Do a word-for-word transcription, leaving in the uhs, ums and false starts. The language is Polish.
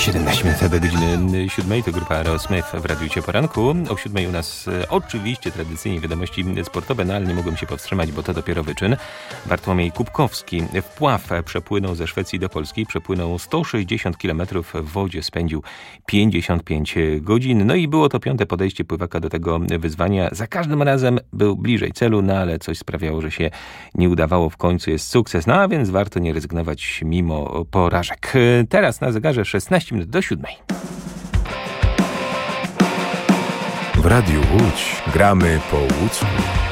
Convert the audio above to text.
siedemnaście minut do godziny siódmej, to grupa Aerosmith w Radiu Cię Poranku. O siódmej u nas e, oczywiście tradycyjnie wiadomości sportowe, no ale nie mogłem się powstrzymać, bo to dopiero wyczyn. Bartłomiej Kubkowski w Pław przepłynął ze Szwecji do Polski, przepłynął sto sześćdziesiąt kilometrów w wodzie, spędził pięćdziesiąt pięć godzin. No i było to piąte podejście pływaka do tego wyzwania. Za każdym razem był bliżej celu, no ale coś sprawiało, że się nie udawało. W końcu jest sukces, no a więc warto nie rezygnować mimo porażek. Teraz na zegarze szesnaście minut do siódmej. W Radiu Łódź gramy po łódzku.